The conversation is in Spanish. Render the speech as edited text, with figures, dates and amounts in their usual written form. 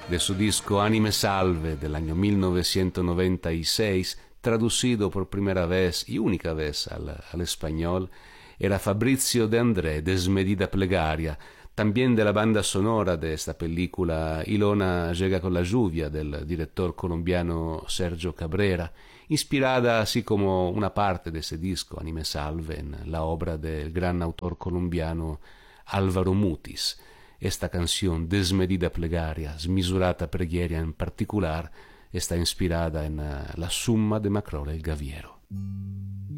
de su disco Anime Salve del año 1996, traducido por primera vez y única vez al español, era Fabrizio De André, Desmedida Plegaria, también de la banda sonora de esta película Ilona llega con la lluvia del director colombiano Sergio Cabrera, inspirada así como una parte de ese disco Anime Salve en la obra del gran autor colombiano Álvaro Mutis. Esta canción Desmedida Plegaria, smisurata preghiera en particular, está inspirada en la Summa de Macrone el Gaviero.